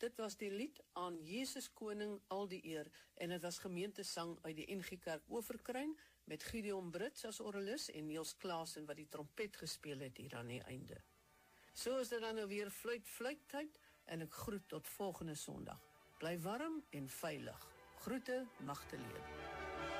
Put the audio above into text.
Dit was die lied Aan Jesus Koning al die eer en dit was gemeentesang uit die NG Kerk Oeverkruin met Gideon Brits as orgelis en Niels Klaasen wat die trompet gespeel het hier aan die einde. So is dit dan nou weer fluittyd en ek groet tot volgende Sondag. Bly warm en veilig. Groete, Magdalene.